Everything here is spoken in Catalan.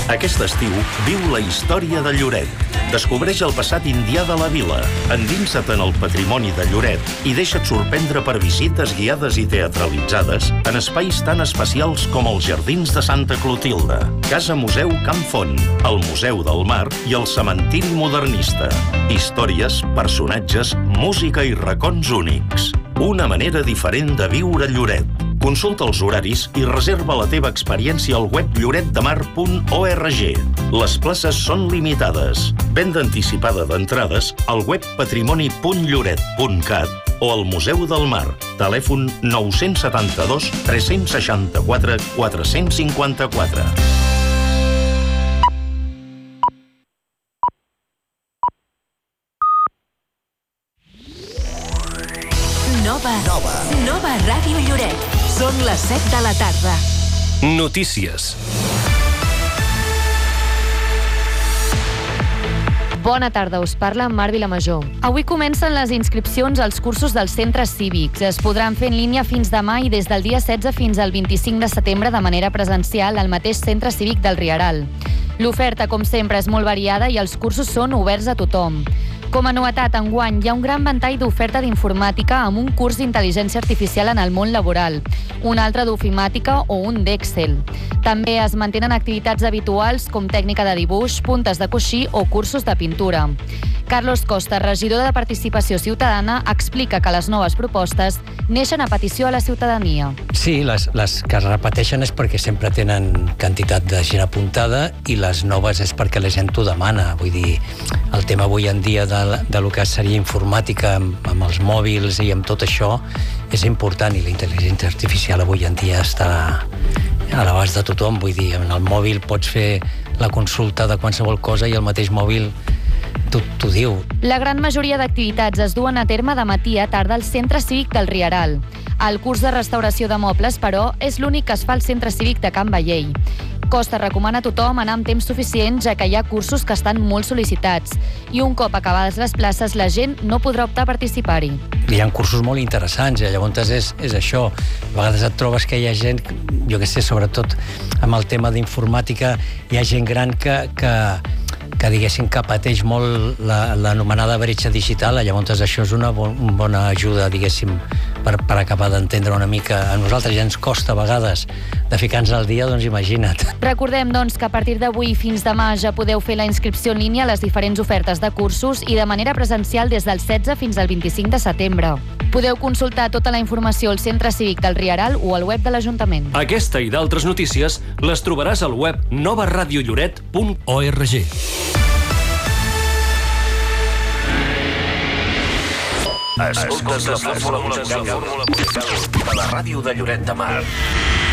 Aquest estiu viu la història de Lloret. Descobreix el passat indià de la vila, endinsa't en el patrimoni de Lloret i deixa't sorprendre per visites guiades i teatralitzades en espais tan especials com els Jardins de Santa Clotilde, Casa Museu Camp Font, el Museu del Mar i el Cementiri Modernista. Històries, personatges, música i racons únics. Una manera diferent de viure Lloret. Consulta els horaris i reserva la teva experiència al web lloretdemar.org. Les places són limitades. Venda anticipada d'entrades al web patrimoni.lloret.cat o al Museu del Mar. Telèfon 972 364 454. Nova Ràdio Lloret. Són les 7 de la tarda. Notícies. Bona tarda, us parla Mar Vilamajor. Avui comencen les inscripcions als cursos dels centres cívics. Es podran fer en línia fins demà i des del dia 16 fins al 25 de setembre de manera presencial al mateix centre cívic del Rieral. L'oferta, com sempre, és molt variada i els cursos són oberts a tothom. Com a novetat, enguany hi ha un gran ventall d'oferta d'informàtica amb un curs d'intel·ligència artificial en el món laboral, un altre d'ofimàtica o un d'Excel. També es mantenen activitats habituals com tècnica de dibuix, puntes de coixí o cursos de pintura. Carlos Costa, regidor de Participació Ciutadana, explica que les noves propostes neixen a petició a la ciutadania. Sí, les que es repeteixen és perquè sempre tenen quantitat de gent apuntada i les noves és perquè la gent t'ho demana. Vull dir, el tema avui en dia de lo que seria informàtica amb els mòbils i amb tot això és important i la intel·ligència artificial avui en dia està a l'abast de tothom. Vull dir, en el mòbil pots fer la consulta de qualsevol cosa i el mateix mòbil t'ho diu. La gran majoria d'activitats es duen a terme de matí a tarda al Centre Cívic del Rieral. El curs de restauració de mobles, però, és l'únic que es fa al Centre Cívic de Can Vallell. Costa recomana a tothom anar amb temps suficient, ja que hi ha cursos que estan molt sol·licitats. I un cop acabades les places, la gent no podrà optar a participar-hi. Hi ha cursos molt interessants, llavors és això. A vegades et trobes que hi ha gent, jo què sé, sobretot amb el tema d'informàtica, hi ha gent gran que diguéssim que pateix molt l'anomenada bretxa digital, llavors això és una bona ajuda, diguéssim, per acabar d'entendre una mica. A nosaltres ja ens costa a vegades de ficar-nos al dia, doncs imagina't. Recordem, doncs, que a partir d'avui fins demà ja podeu fer la inscripció en línia a les diferents ofertes de cursos i de manera presencial des del 16 fins al 25 de setembre. Podeu consultar tota la informació al Centre Cívic del Rieral o al web de l'Ajuntament. Aquesta i d'altres notícies les trobaràs al web novaradiolloret.org. Escoltes la fórmula musical de la ràdio de Lloret de Mar.